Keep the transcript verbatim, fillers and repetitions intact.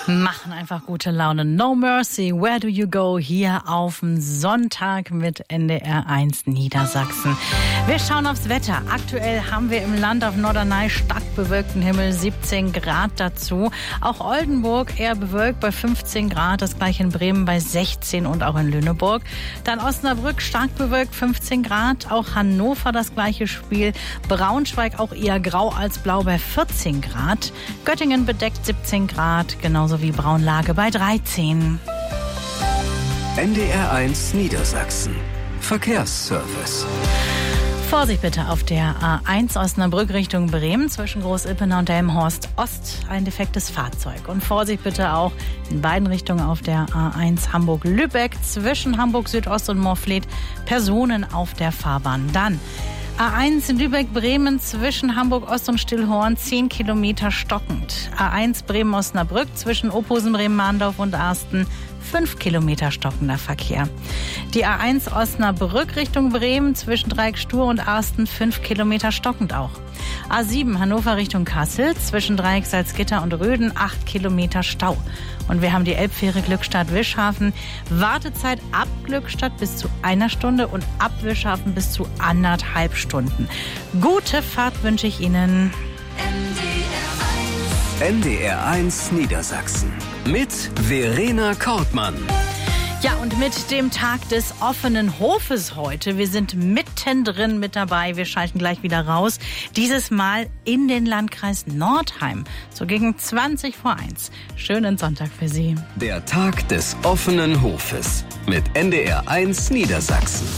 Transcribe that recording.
Machen einfach gute Laune. No Mercy, Where Do You Go? Hier auf dem Sonntag mit N D R eins Niedersachsen. Wir schauen aufs Wetter. Aktuell haben wir im Land auf Norderney stark bewölkten Himmel, siebzehn Grad dazu. Auch Oldenburg eher bewölkt bei fünfzehn Grad, das gleiche in Bremen bei sechzehn und auch in Lüneburg. Dann Osnabrück stark bewölkt, fünfzehn Grad. Auch Hannover das gleiche Spiel. Braunschweig auch eher grau als blau bei vierzehn Grad. Göttingen bedeckt siebzehn Grad, genauso wie Braunlage bei dreizehn. N D R eins Niedersachsen. Verkehrsservice. Vorsicht bitte auf der A eins Osnabrück Richtung Bremen zwischen Groß-Ippenau und Delmenhorst Ost ein defektes Fahrzeug. Und Vorsicht bitte auch in beiden Richtungen auf der A eins Hamburg-Lübeck zwischen Hamburg Südost und Moorfleet Personen auf der Fahrbahn. Dann A eins Lübeck-Bremen zwischen Hamburg-Ost und Stillhorn zehn Kilometer stockend. A eins Bremen-Osnabrück zwischen Ophusen, Bremen-Mahndorf und Arsten fünf Kilometer stockender Verkehr. Die A eins Osnabrück Richtung Bremen zwischen Dreieck-Stur und Arsten fünf Kilometer stockend auch. A sieben Hannover Richtung Kassel zwischen Dreieck Salzgitter und Röden acht Kilometer Stau. Und wir haben die Elbfähre Glückstadt-Wischhafen. Wartezeit ab Glückstadt bis zu einer Stunde und ab Wischhafen bis zu anderthalb Stunden. Gute Fahrt wünsche ich Ihnen. N D R eins Niedersachsen mit Verena Kortmann. Ja, und mit dem Tag des offenen Hofes heute. Wir sind mittendrin mit dabei. Wir schalten gleich wieder raus. Dieses Mal in den Landkreis Nordheim. So gegen zwanzig vor eins. Schönen Sonntag für Sie. Der Tag des offenen Hofes mit N D R eins Niedersachsen.